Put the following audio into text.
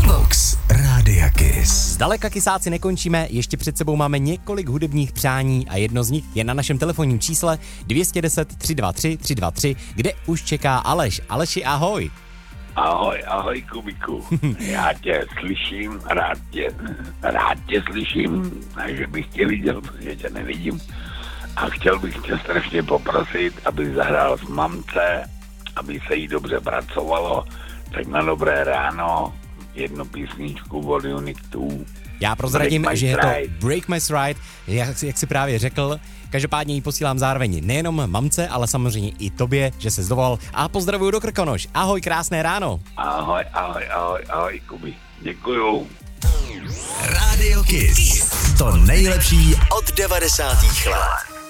Box Rádia Kiss. Zdaleka kysáci nekončíme, ještě před sebou máme několik hudebních přání a jedno z nich je na našem telefonním čísle 210 323 323, kde už čeká Aleš. Aleši, ahoj. Ahoj, Kubiku. Já tě slyším, rád tě slyším, takže bych tě viděl, protože tě nevidím. A chtěl bych tě strašně poprosit, aby zahrál s mamce, aby se jí dobře pracovalo, tak na dobré ráno jednu písničku od Unit 2. Já prozradím, že je to Break My Stride, jak si právě řekl. Každopádně jí posílám zároveň nejenom mamce, ale samozřejmě i tobě, že se zdovolal. A pozdravuju do Krkonoš. Ahoj, krásné ráno. Ahoj, Kubi. Děkuju. Rádio Kiss. To nejlepší od 90. let.